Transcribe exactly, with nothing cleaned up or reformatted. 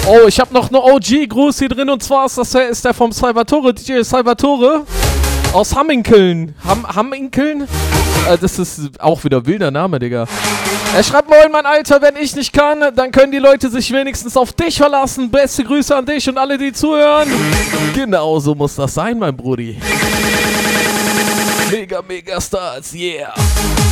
Oh, ich habe noch eine O G-Gruß hier drin und zwar ist das der, ist der vom Salvatore, D J Salvatore aus Hamminkeln. Ham, Hamminkeln? Äh, das ist auch wieder wilder Name, Digga. Er schreibt, moin, mein Alter, wenn ich nicht kann, dann können die Leute sich wenigstens auf dich verlassen. Beste Grüße an dich und alle, die zuhören. Genau so muss das sein, mein Brudi. Mega, mega Stars, yeah.